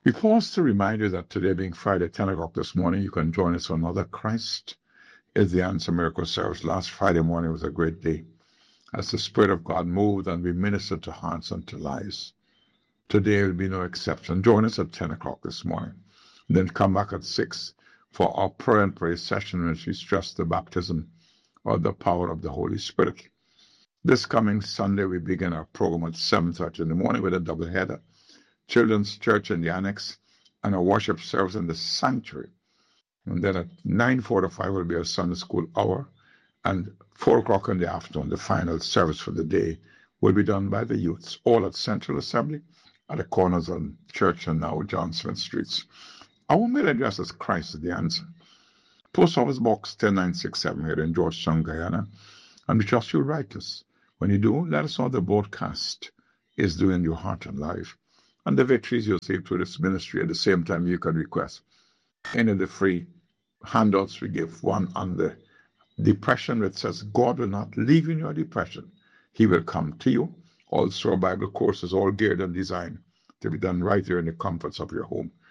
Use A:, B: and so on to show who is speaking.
A: We pause to remind you that today being Friday, 10 o'clock this morning, you can join us for another Christ is the Answer Miracle service. Last Friday morning was a great day as the Spirit of God moved and we ministered to hearts and to lives. Today will be no exception. Join us at 10 o'clock this morning. Then come back at 6 for our prayer and praise session, which we stress the baptism or the power of the Holy Spirit. This coming Sunday, we begin our program at 7:30 in the morning with a double header. Children's Church in the Annex and a worship service in the sanctuary. And then at 9:45 will be a Sunday school hour. And 4 o'clock in the afternoon, the final service for the day, will be done by the youths, all at Central Assembly at the corners of Church and now John Smith Streets. Our mail address is Christ is the Answer. Post Office Box 10967 here in Georgetown, Guyana. And we trust you'll write us. When you do, let us know the broadcast is doing your heart and life. And the victories you'll see through this ministry. At the same time, you can request any of the free handouts we give. One on the depression, which says, God will not leave you in your depression. He will come to you. Also, our Bible courses all geared and designed to be done right here in the comforts of your home.